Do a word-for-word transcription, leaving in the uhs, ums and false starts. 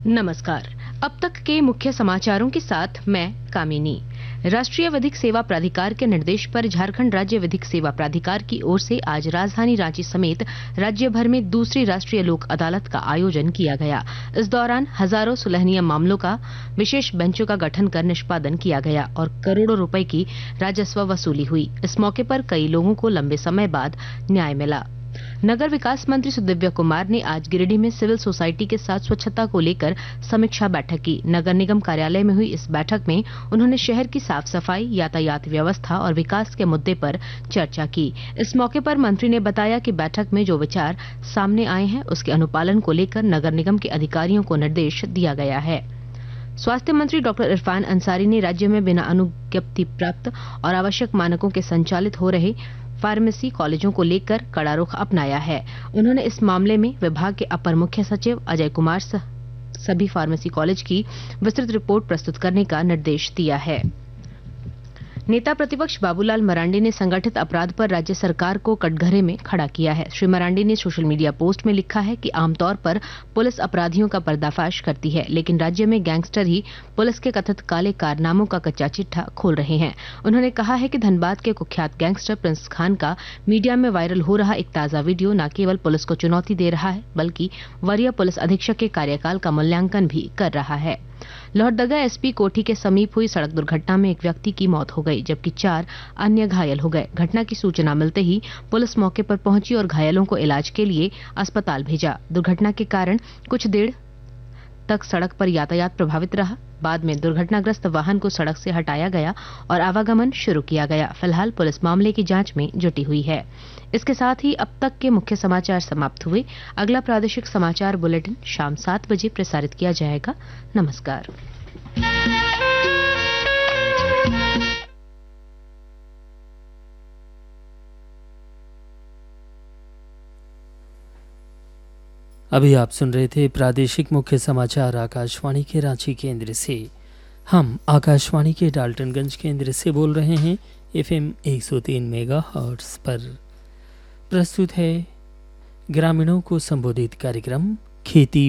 नमस्कार। अब तक के मुख्य समाचारों के साथ मैं कामिनी। राष्ट्रीय विधिक सेवा प्राधिकार के निर्देश पर झारखंड राज्य विधिक सेवा प्राधिकार की ओर से आज राजधानी रांची समेत राज्य भर में दूसरी राष्ट्रीय लोक अदालत का आयोजन किया गया। इस दौरान हजारों सुलहनीय मामलों का विशेष बेंचों का गठन कर निष्पादन किया गया और करोड़ों रुपए की राजस्व वसूली हुई। इस मौके पर कई लोगों को लंबे समय बाद न्याय मिला। नगर विकास मंत्री सुदिव्य कुमार ने आज गिरिडीह में सिविल सोसाइटी के साथ स्वच्छता को लेकर समीक्षा बैठक की। नगर निगम कार्यालय में हुई इस बैठक में उन्होंने शहर की साफ सफाई, यातायात व्यवस्था और विकास के मुद्दे पर चर्चा की। इस मौके पर मंत्री ने बताया कि बैठक में जो विचार सामने आए हैं उसके अनुपालन को लेकर नगर निगम के अधिकारियों को निर्देश दिया गया है। स्वास्थ्य मंत्री डॉक्टर इरफान अंसारी ने राज्य में बिना अनुज्ञप्ति प्राप्त और आवश्यक मानकों के संचालित हो रहे फार्मेसी कॉलेजों को लेकर कड़ा रुख अपनाया है। उन्होंने इस मामले में विभाग के अपर मुख्य सचिव अजय कुमार सभी फार्मेसी कॉलेज की विस्तृत रिपोर्ट प्रस्तुत करने का निर्देश दिया है। नेता प्रतिपक्ष बाबूलाल मरांडी ने संगठित अपराध पर राज्य सरकार को कटघरे में खड़ा किया है। श्री मरांडी ने सोशल मीडिया पोस्ट में लिखा है कि आमतौर पर पुलिस अपराधियों का पर्दाफाश करती है, लेकिन राज्य में गैंगस्टर ही पुलिस के कथित काले कारनामों का कच्चा चिट्ठा खोल रहे हैं। उन्होंने कहा है कि धनबाद के कुख्यात गैंगस्टर प्रिंस खान का मीडिया में वायरल हो रहा एक ताजा वीडियो न केवल पुलिस को चुनौती दे रहा है, बल्कि वरीय पुलिस अधीक्षक के कार्यकाल का मूल्यांकन भी कर रहा है। लोहरदगा एसपी कोठी के समीप हुई सड़क दुर्घटना में एक व्यक्ति की मौत हो गई, जबकि चार अन्य घायल हो गए। घटना की सूचना मिलते ही पुलिस मौके पर पहुंची और घायलों को इलाज के लिए अस्पताल भेजा। दुर्घटना के कारण कुछ देर तक सड़क पर यातायात प्रभावित रहा। बाद में दुर्घटनाग्रस्त वाहन को सड़क से हटाया गया और आवागमन शुरू किया गया। फिलहाल पुलिस मामले की जांच में जुटी हुई है। इसके साथ ही अब तक के मुख्य समाचार समाप्त हुए। अगला प्रादेशिक समाचार बुलेटिन शाम सात बजे प्रसारित किया जाएगा। नमस्कार। अभी आप सुन रहे थे प्रादेशिक मुख्य समाचार आकाशवाणी के रांची केंद्र से। हम आकाशवाणी के डाल्टनगंज केंद्र से बोल रहे हैं एफएम एक सौ तीन मेगाहर्ट्ज पर। प्रस्तुत है ग्रामीणों को संबोधित कार्यक्रम खेती